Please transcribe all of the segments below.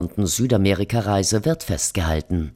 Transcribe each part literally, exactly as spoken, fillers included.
Südamerika-Reise wird festgehalten.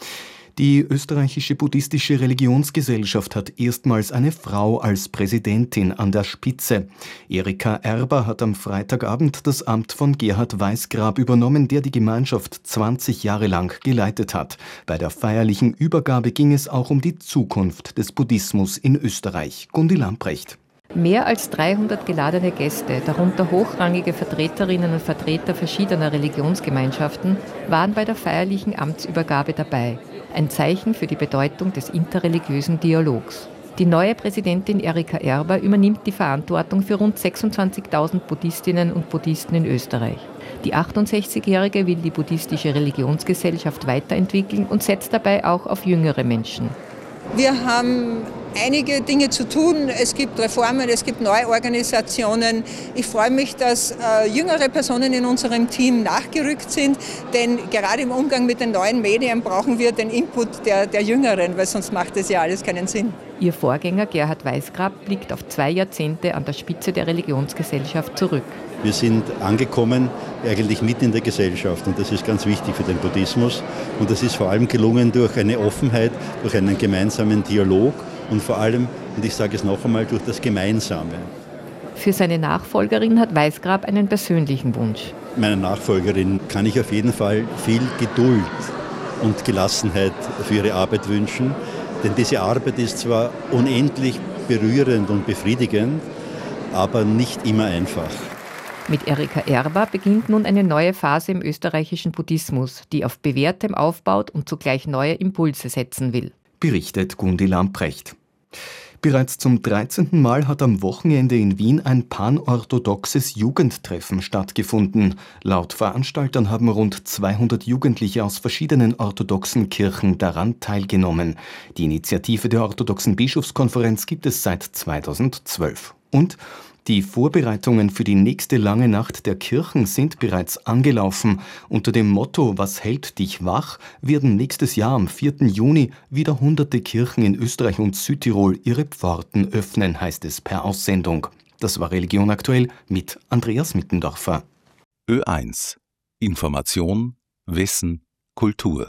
Die österreichische buddhistische Religionsgesellschaft hat erstmals eine Frau als Präsidentin an der Spitze. Erika Erber hat am Freitagabend das Amt von Gerhard Weißgrab übernommen, der die Gemeinschaft zwanzig Jahre lang geleitet hat. Bei der feierlichen Übergabe ging es auch um die Zukunft des Buddhismus in Österreich. Gundi Lamprecht. Mehr als dreihundert geladene Gäste, darunter hochrangige Vertreterinnen und Vertreter verschiedener Religionsgemeinschaften, waren bei der feierlichen Amtsübergabe dabei. Ein Zeichen für die Bedeutung des interreligiösen Dialogs. Die neue Präsidentin Erika Erber übernimmt die Verantwortung für rund sechsundzwanzigtausend Buddhistinnen und Buddhisten in Österreich. Die achtundsechzigjährige will die buddhistische Religionsgesellschaft weiterentwickeln und setzt dabei auch auf jüngere Menschen. Wir haben einige Dinge zu tun. Es gibt Reformen, es gibt Neuorganisationen. Ich freue mich, dass äh, jüngere Personen in unserem Team nachgerückt sind, denn gerade im Umgang mit den neuen Medien brauchen wir den Input der, der Jüngeren, weil sonst macht das ja alles keinen Sinn. Ihr Vorgänger Gerhard Weißgrab blickt auf zwei Jahrzehnte an der Spitze der Religionsgesellschaft zurück. Wir sind angekommen eigentlich mitten in der Gesellschaft und das ist ganz wichtig für den Buddhismus. Und das ist vor allem gelungen durch eine Offenheit, durch einen gemeinsamen Dialog und vor allem, und ich sage es noch einmal, durch das Gemeinsame. Für seine Nachfolgerin hat Weißgrab einen persönlichen Wunsch. Meiner Nachfolgerin kann ich auf jeden Fall viel Geduld und Gelassenheit für ihre Arbeit wünschen. Denn diese Arbeit ist zwar unendlich berührend und befriedigend, aber nicht immer einfach. Mit Erika Erber beginnt nun eine neue Phase im österreichischen Buddhismus, die auf Bewährtem aufbaut und zugleich neue Impulse setzen will. Berichtet Gundi Lamprecht. Bereits zum dreizehnten Mal hat am Wochenende in Wien ein panorthodoxes Jugendtreffen stattgefunden. Laut Veranstaltern haben rund zweihundert Jugendliche aus verschiedenen orthodoxen Kirchen daran teilgenommen. Die Initiative der orthodoxen Bischofskonferenz gibt es seit zweitausendzwölf. Und die Vorbereitungen für die nächste lange Nacht der Kirchen sind bereits angelaufen. Unter dem Motto „Was hält dich wach?“ werden nächstes Jahr am vierten Juni wieder hunderte Kirchen in Österreich und Südtirol ihre Pforten öffnen, heißt es per Aussendung. Das war Religion aktuell mit Andreas Mittendorfer. Ö eins. Information, Wissen, Kultur.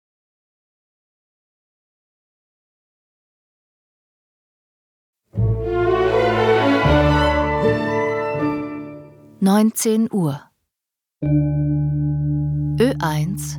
neunzehn Uhr. Ö eins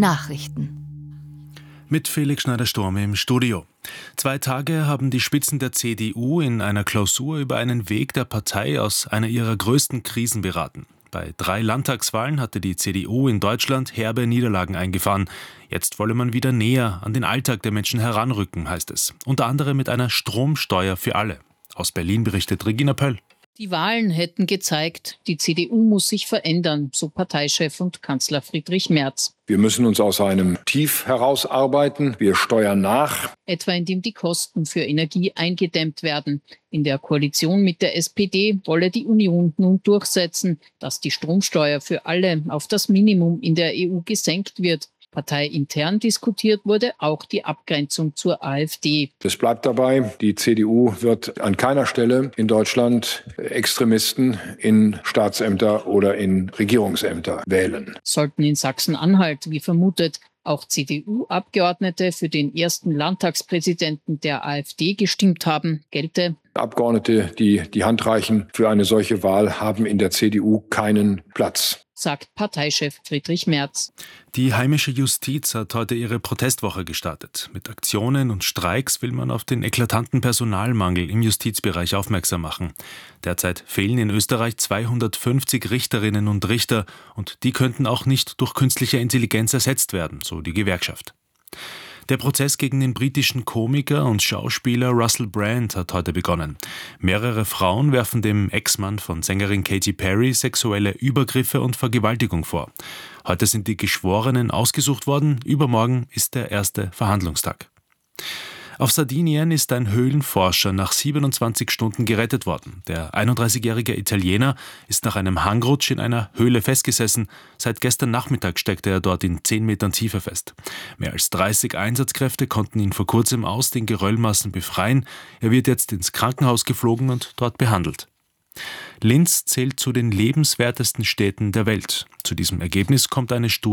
Nachrichten. Mit Felix Schneider-Sturm im Studio. Zwei Tage haben die Spitzen der C D U in einer Klausur über einen Weg der Partei aus einer ihrer größten Krisen beraten. Bei drei Landtagswahlen hatte die C D U in Deutschland herbe Niederlagen eingefahren. Jetzt wolle man wieder näher an den Alltag der Menschen heranrücken, heißt es. Unter anderem mit einer Stromsteuer für alle. Aus Berlin berichtet Regina Pöll. Die Wahlen hätten gezeigt, die C D U muss sich verändern, so Parteichef und Kanzler Friedrich Merz. Wir müssen uns aus einem Tief herausarbeiten. Wir steuern nach. Etwa indem die Kosten für Energie eingedämmt werden. In der Koalition mit der S P D wolle die Union nun durchsetzen, dass die Stromsteuer für alle auf das Minimum in der E U gesenkt wird. Parteiintern diskutiert wurde auch die Abgrenzung zur AfD. Es bleibt dabei, die C D U wird an keiner Stelle in Deutschland Extremisten in Staatsämter oder in Regierungsämter wählen. Sollten in Sachsen-Anhalt, wie vermutet, auch C D U-Abgeordnete für den ersten Landtagspräsidenten der AfD gestimmt haben, gelte: Abgeordnete, die die Hand reichen für eine solche Wahl, haben in der C D U keinen Platz, sagt Parteichef Friedrich Merz. Die heimische Justiz hat heute ihre Protestwoche gestartet. Mit Aktionen und Streiks will man auf den eklatanten Personalmangel im Justizbereich aufmerksam machen. Derzeit fehlen in Österreich zweihundertfünfzig Richterinnen und Richter und die könnten auch nicht durch künstliche Intelligenz ersetzt werden, so die Gewerkschaft. Der Prozess gegen den britischen Komiker und Schauspieler Russell Brand hat heute begonnen. Mehrere Frauen werfen dem Ex-Mann von Sängerin Katy Perry sexuelle Übergriffe und Vergewaltigung vor. Heute sind die Geschworenen ausgesucht worden, übermorgen ist der erste Verhandlungstag. Auf Sardinien ist ein Höhlenforscher nach siebenundzwanzig Stunden gerettet worden. Der einunddreißigjährige Italiener ist nach einem Hangrutsch in einer Höhle festgesessen. Seit gestern Nachmittag steckte er dort in zehn Metern Tiefe fest. Mehr als dreißig Einsatzkräfte konnten ihn vor kurzem aus den Geröllmassen befreien. Er wird jetzt ins Krankenhaus geflogen und dort behandelt. Linz zählt zu den lebenswertesten Städten der Welt. Zu diesem Ergebnis kommt eine Studie